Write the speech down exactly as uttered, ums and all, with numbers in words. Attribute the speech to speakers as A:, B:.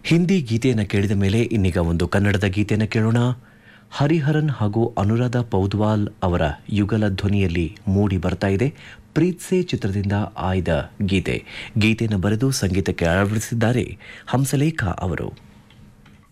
A: ಹಿಂದಿ ಗೀತೆಯನ್ನು ಕೇಳಿದ ಮೇಲೆ ಇನ್ನೀಗ ಒಂದು ಕನ್ನಡದ ಗೀತೆಯನ್ನು ಕೇಳೋಣ. ಹರಿಹರನ್ ಹಾಗೂ ಅನುರಾಧ ಪೌದ್ವಾಲ್ ಅವರ ಯುಗಲ ಧ್ವನಿಯಲ್ಲಿ ಮೂಡಿ ಬರ್ತಾ ಇದೆ ಪ್ರೀತ್ಸೆ ಚಿತ್ರದಿಂದ ಆಯ್ದ ಗೀತೆ. ಗೀತೆಯನ್ನು ಬರೆದು ಸಂಗೀತಕ್ಕೆ ಅಳವಡಿಸಿದ್ದಾರೆ ಹಂಸಲೇಖ ಅವರು.